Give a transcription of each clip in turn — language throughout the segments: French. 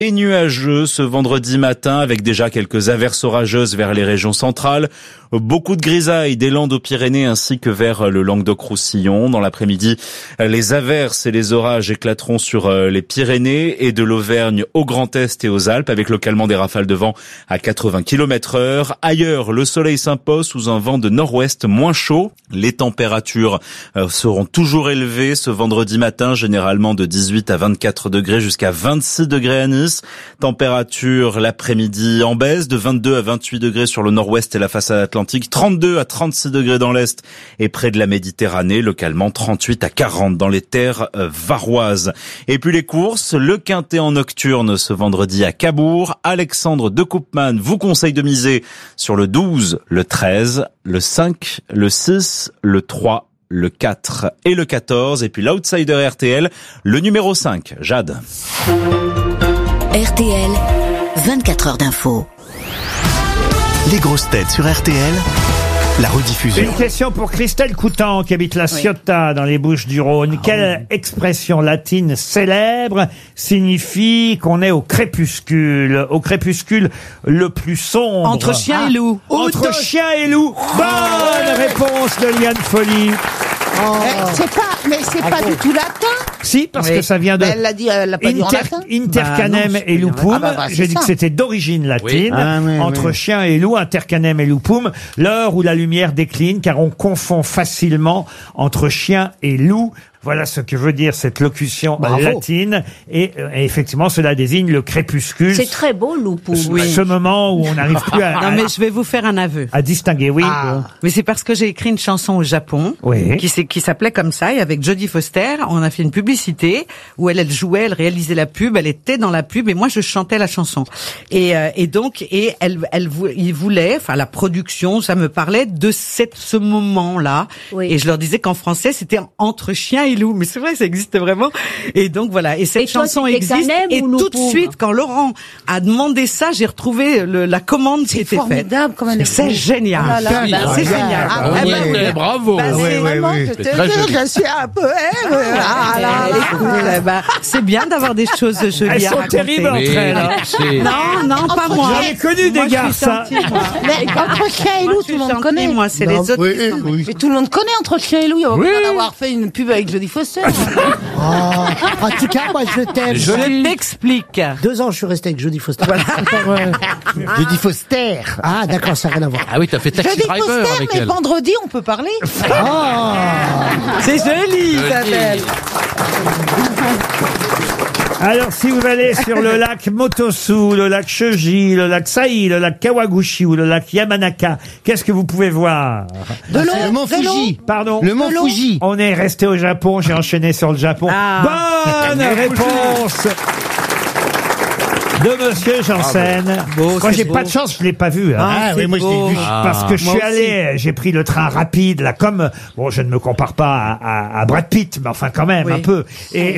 Et nuageux ce vendredi matin avec déjà quelques averses orageuses vers les régions centrales. Beaucoup de grisailles des Landes aux Pyrénées ainsi que vers le Languedoc-Roussillon. Dans l'après-midi, les averses et les orages éclateront sur les Pyrénées et de l'Auvergne au Grand Est et aux Alpes avec localement des rafales de vent à 80 km/h. Ailleurs, le soleil s'impose sous un vent de nord-ouest moins chaud. Les températures seront toujours élevées ce vendredi matin, généralement de 18 à 24 degrés jusqu'à 26 degrés à Nice. Température l'après-midi en baisse de 22 à 28 degrés sur le nord-ouest et la façade atlantique, 32 à 36 degrés dans l'est et près de la Méditerranée, localement 38 à 40 dans les terres varoises. Et puis les courses, le quintet en nocturne ce vendredi à Cabourg. Alexandre de Koopman vous conseille de miser sur le 12, le 13, le 5, le 6, le 3, le 4 et le 14. Et puis l'outsider RTL, le numéro 5, Jade. RTL, 24 heures d'info. Les grosses têtes sur RTL, la rediffusion. Une question pour Christelle Coutan qui habite la Ciotat dans les Bouches-du-Rhône. Quelle expression latine célèbre signifie qu'on est au crépuscule le plus sombre? Entre chien et loup. Entre chien et loup. Bonne réponse de Liane Folly. C'est pas du tout latin. Si, parce que ça vient de... Elle l'a dit, elle l'a pas dit en latin. Intercanem et lupum. J'ai dit que c'était d'origine latine. Entre chien et loup, intercanem et lupum. L'heure où la lumière décline, car on confond facilement entre chien et loup. Voilà ce que veut dire cette locution latine. Et effectivement, cela désigne le crépuscule. C'est très beau, Loupou. Ce moment où on n'arrive plus Non, mais je vais vous faire un aveu. à distinguer, oui. Mais c'est parce que j'ai écrit une chanson au Japon qui s'appelait comme ça, et avec Jodie Foster, on a fait une publicité où elle jouait, elle réalisait la pub, elle était dans la pub et moi je chantais la chanson. Et donc il voulait, enfin la production, ça me parlait de ce moment-là. Oui. Et je leur disais qu'en français c'était entre chien et loup, mais c'est vrai, ça existe vraiment. Et donc voilà, et cette chanson existe. Et tout de suite, quand Laurent a demandé ça, j'ai retrouvé la commande qui était faite. C'est formidable, comme elle est. C'est génial. C'est génial. Bravo. Je suis un poème. C'est bien d'avoir des choses jolies à raconter. Elles sont terribles entre elles. Non, pas moi. J'en ai connu des gars, ça. Mais entre chien et loup, tout le monde connaît. Moi, c'est les autres. Mais tout le monde connaît entre chien et loup. Il y a pas d'avoir fait une pub avec Jodie Foster. En tout cas, moi, je t'aime. Je t'explique. 2 ans, je suis resté avec Jodie Foster. Jodie Foster. Ah, d'accord, ça n'a rien à voir. Ah oui, t'as fait Taxi Jodie Driver Foster, avec mais elle. vendredi, on peut parler. C'est joli, Isabelle. Alors, si vous allez sur le lac Motosu, le lac Shoji, le lac Sai, le lac Kawaguchi ou le lac Yamanaka, qu'est-ce que vous pouvez voir? Le mont Fuji. Pardon? Le mont Fuji. On est resté au Japon, j'ai enchaîné sur le Japon. Bonne réponse de Monsieur Janssen. Moi, j'ai pas de chance, je l'ai pas vu. Oui, moi, je l'ai vu. Parce que je suis allé, j'ai pris le train rapide, là, comme, bon, je ne me compare pas à Brad Pitt, mais enfin, quand même, un peu. Et,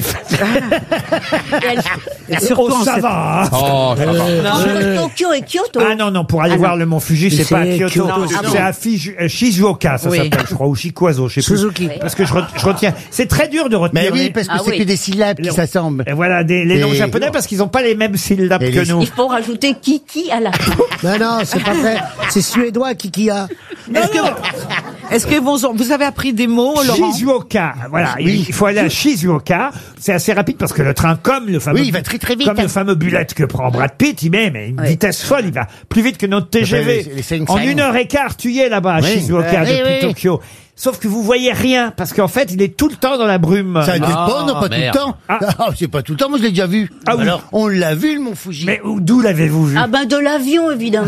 surtout ça va. Tokyo et Kyoto. Ah non, pour aller voir le mont Fuji, c'est pas à Kyoto. C'est à Shizuoka, ça s'appelle, je crois, ou Shikuazo, je sais plus. Suzuki. Parce que je retiens. C'est très dur de retenir. Mais oui, parce que c'est que des syllabes qui s'assemblent. Et voilà, les noms japonais, parce qu'ils n'ont pas les mêmes syllabes que nous. Il faut rajouter Kiki à la fin. Non, c'est pas vrai. C'est suédois, Kikia. Est-ce que vous avez appris des mots, Laurent? Shizuoka. Voilà. Il faut aller à Shizuoka. C'est assez rapide parce que le train, comme le fameux, il va très très vite. Comme le fameux bullet que prend Brad Pitt, il met une vitesse folle. Il va plus vite que notre TGV. En 1h15, tu y es là-bas à Shizuoka depuis Tokyo. Sauf que vous voyez rien, parce qu'en fait, il est tout le temps dans la brume. Ça dépend, non, pas tout le temps. C'est pas tout le temps, moi je l'ai déjà vu. Ah oui. Alors, on l'a vu, le mont Fuji. Mais d'où l'avez-vous vu? Ah ben de l'avion, évidemment.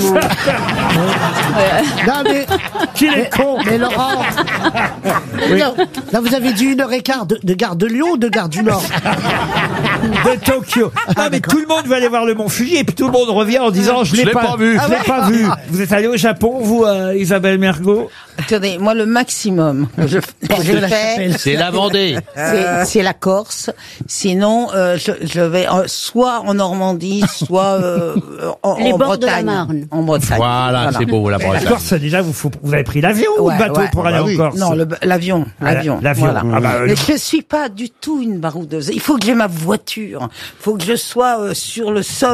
Non, mais... Qu'il est con. Mais Laurent... Là, vous avez dit 1h15 de gare de Lyon ou de gare du Nord? De Tokyo. Non, mais tout le monde veut aller voir le mont Fuji, et puis tout le monde revient en disant, je l'ai pas vu. Je l'ai pas vu. Vous êtes allé au Japon, vous, Isabelle Mergo? Attendez, moi, le maximum maximum que je fais. C'est la Vendée. C'est la Corse. Sinon, je vais soit en Normandie, soit en Les bords de la Bretagne. Marne. En Bretagne. Voilà, c'est beau, la La Bretagne. Corse, déjà, vous avez pris l'avion ou le bateau pour aller en Corse? Non, l'avion. L'avion. Voilà. Ah bah, Mais je suis pas du tout une baroudeuse. Il faut que j'ai ma voiture. Il faut que je sois sur le sol.